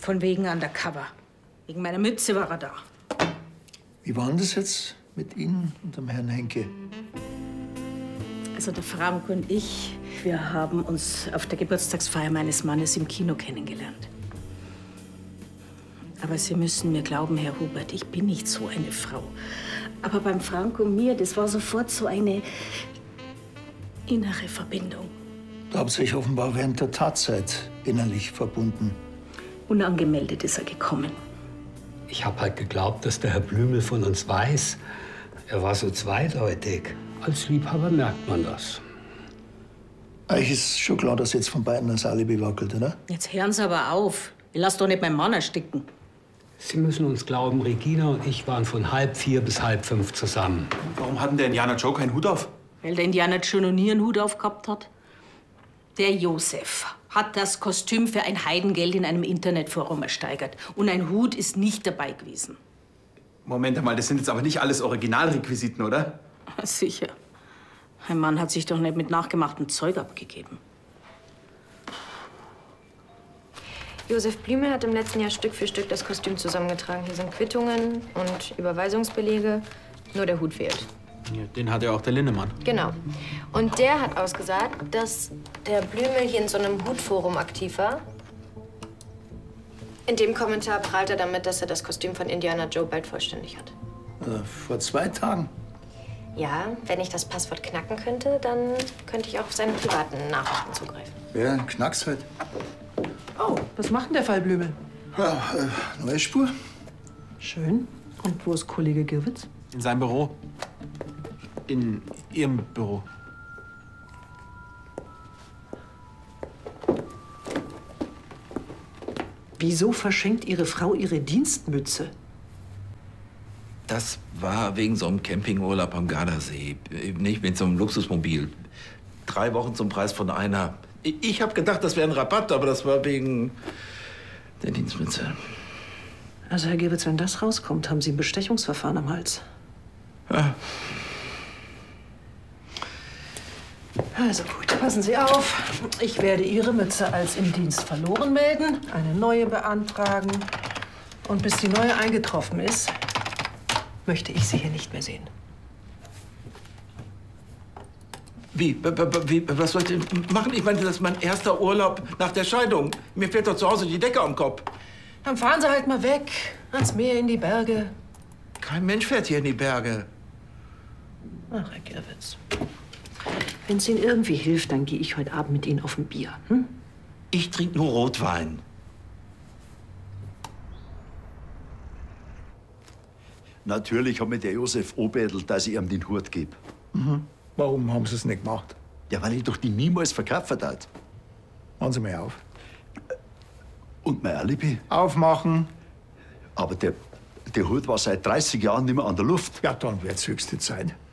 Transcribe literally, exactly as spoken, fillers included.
Von wegen Undercover. Wegen meiner Mütze war er da. Wie war denn das jetzt mit Ihnen und dem Herrn Henke? Also der Frank und ich, wir haben uns auf der Geburtstagsfeier meines Mannes im Kino kennengelernt. Aber Sie müssen mir glauben, Herr Hubert, ich bin nicht so eine Frau. Aber beim Frank und mir, das war sofort so eine innere Verbindung. Da haben Sie sich offenbar während der Tatzeit innerlich verbunden. Unangemeldet ist er gekommen. Ich habe halt geglaubt, dass der Herr Blümel von uns weiß. Er war so zweideutig. Als Liebhaber merkt man das. Euch ist schon klar, dass jetzt von beiden das Alibi wackelt, oder? Jetzt hören Sie aber auf. Ich lass doch nicht meinen Mann ersticken. Sie müssen uns glauben, Regina und ich waren von halb vier bis halb fünf zusammen. Warum hat denn der Indianer Joe keinen Hut auf? Weil der Indianer schon noch nie einen Hut aufgehabt hat. Der Josef hat das Kostüm für ein Heidengeld in einem Internetforum ersteigert. Und ein Hut ist nicht dabei gewesen. Moment mal, das sind jetzt aber nicht alles Originalrequisiten, oder? Sicher. Mein Mann hat sich doch nicht mit nachgemachtem Zeug abgegeben. Josef Blümel hat im letzten Jahr Stück für Stück das Kostüm zusammengetragen. Hier sind Quittungen und Überweisungsbelege. Nur der Hut fehlt. Ja, den hat ja auch der Linnemann. Genau. Und der hat ausgesagt, dass der Blümel hier in so einem Hutforum aktiv war. In dem Kommentar prahlt er damit, dass er das Kostüm von Indiana Joe bald vollständig hat. Äh, vor zwei Tagen. Ja, wenn ich das Passwort knacken könnte, dann könnte ich auch auf seine privaten Nachrichten zugreifen. Ja, knack's halt. Oh, was macht denn der Fall Blümel? Ja, äh, neue Spur. Schön. Und wo ist Kollege Girwitz? In seinem Büro. In Ihrem Büro. Wieso verschenkt Ihre Frau ihre Dienstmütze? Das war wegen so einem Campingurlaub am Gardasee. Nicht mit so einem Luxusmobil. Drei Wochen zum Preis von einer. Ich habe gedacht, das wäre ein Rabatt, aber das war wegen der Dienstmütze. Also, Herr Girwitz, wenn das rauskommt, haben Sie ein Bestechungsverfahren am Hals. Ja. Also gut, passen Sie auf. Ich werde Ihre Mütze als im Dienst verloren melden, eine neue beantragen. Und bis die neue eingetroffen ist, möchte ich Sie hier nicht mehr sehen. Wie? Wie? Was soll ich denn machen? Ich meine, das ist mein erster Urlaub nach der Scheidung. Mir fällt doch zu Hause die Decke am Kopf. Dann fahren Sie halt mal weg, ans Meer, in die Berge. Kein Mensch fährt hier in die Berge. Ach, Herr Girwitz. Wenn es Ihnen irgendwie hilft, dann gehe ich heute Abend mit Ihnen auf ein Bier. Hm? Ich trinke nur Rotwein. Natürlich hat mir der Josef angebetelt, dass ich ihm den Hut gebe. Mhm. Warum haben Sie es nicht gemacht? Ja, weil ich doch die niemals verkaufen hat. Machen Sie mal auf. Und mein Alibi? Aufmachen. Aber der, der Hut war seit dreißig Jahren nicht mehr an der Luft. Ja, dann wird's höchste Zeit.